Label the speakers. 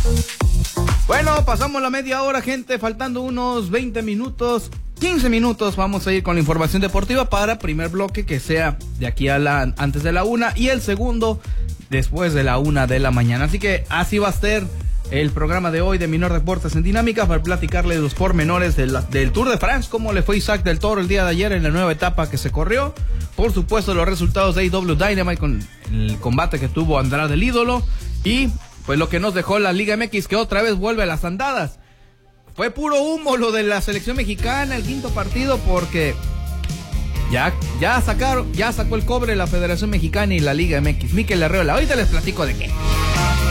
Speaker 1: Bueno, pasamos la media hora, gente, faltando unos 20 minutos, 15 minutos, vamos a ir con la información deportiva para primer bloque que sea de aquí a antes de la 1 y el segundo después de la 1 de la mañana. Así que así va a ser el programa de hoy de Minor Deportes en Dinámica para platicarle de los pormenores del Tour de France, cómo le fue Isaac del Toro el día de ayer en la nueva etapa que se corrió. Por supuesto, los resultados de AEW Dynamite con el combate que tuvo Andrade el ídolo y pues lo que nos dejó la Liga MX, que otra vez vuelve a las andadas. Fue puro humo lo de la selección mexicana, el quinto partido, porque ya sacó el cobre la Federación Mexicana y la Liga MX. Mikel Arreola, ahorita les platico de qué.